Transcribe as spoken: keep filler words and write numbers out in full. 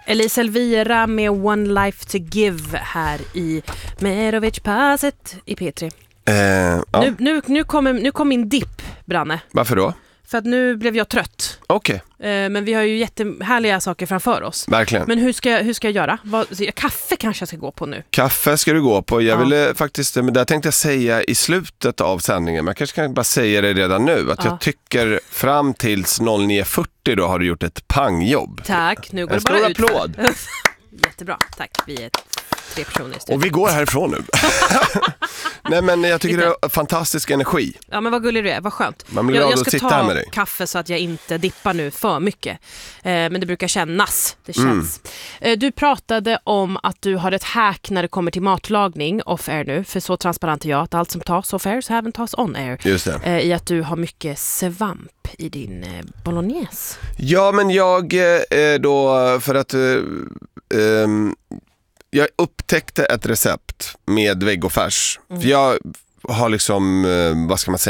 Elisa Elvira med One Life to Give här i Merovic-passet i P tre. Eh, ja. nu, nu, nu, kommer, nu kom min dipp, Branne. Varför då? För att nu blev jag trött. Okej. Eh, men vi har ju jättehärliga saker framför oss. Verkligen. Men hur ska jag, hur ska jag göra? Vad, kaffe kanske jag ska gå på nu. Kaffe ska du gå på. Jag Ja. ville faktiskt, men det tänkte jag säga i slutet av sändningen. Men jag kanske kan bara säga det redan nu. Att Ja. jag tycker fram tills nio fyrtio då har du gjort ett pangjobb. Tack, nu går En det bara stor ut. applåd. Jättebra, tack. Vi är tre personer i studion. Och vi går härifrån nu. Nej, men jag tycker det är fantastisk energi. Ja, men vad gullig du är, vad skönt. Man blir jag, glad jag att ska sitta ta här med dig. kaffe så att jag inte dippar nu för mycket. Eh, men det brukar kännas. Det känns. Mm. Eh, du pratade om att du har ett hack när det kommer till matlagning off-air nu. För så transparent är jag att allt som tas off-air så även tas on-air. Just det. Eh, I att du har mycket svamp i din eh, bolognese. Ja, men jag eh, då för att... Eh, eh, jag upptäckte ett recept med vegofärs. Mm. För jag har liksom, vad ska man säga,